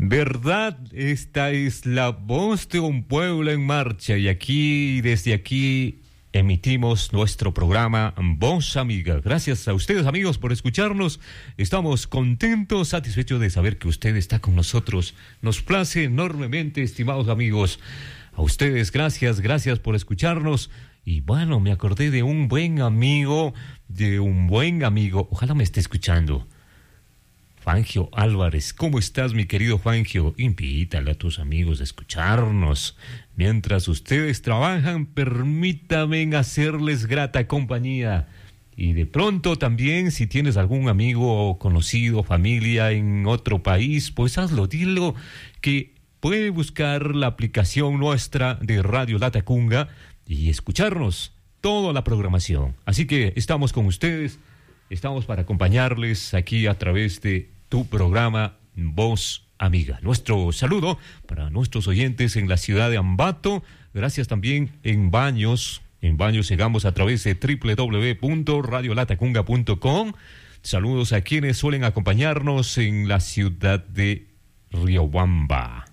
¿Verdad? Esta es la voz de un pueblo en marcha y desde aquí emitimos nuestro programa Voz Amiga. Gracias a ustedes, amigos, por escucharnos. Estamos contentos, satisfechos de saber que usted está con nosotros. Nos place enormemente, estimados amigos. A ustedes, gracias por escucharnos. Y bueno, me acordé de un buen amigo, ojalá me esté escuchando. Juanjo Álvarez, ¿cómo estás, mi querido Juanjo? Invítale a tus amigos a escucharnos. Mientras ustedes trabajan, permítame hacerles grata compañía. Y de pronto también, si tienes algún amigo, conocido, familia en otro país, pues hazlo, dilo que puede buscar la aplicación nuestra de Radio Latacunga y escucharnos toda la programación. Así que estamos con ustedes, estamos para acompañarles aquí a través de tu programa Voz Amiga. Nuestro saludo para nuestros oyentes en la ciudad de Ambato. Gracias también en Baños. En Baños llegamos a través de www.radiolatacunga.com. Saludos a quienes suelen acompañarnos en la ciudad de Riobamba,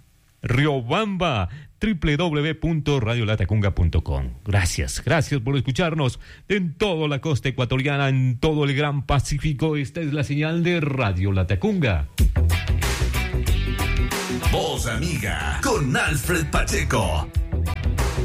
www.radiolatacunga.com. Gracias por escucharnos en toda la costa ecuatoriana, en todo el gran Pacífico. Esta es la señal de Radio Latacunga. Voz Amiga con Alfred Pacheco.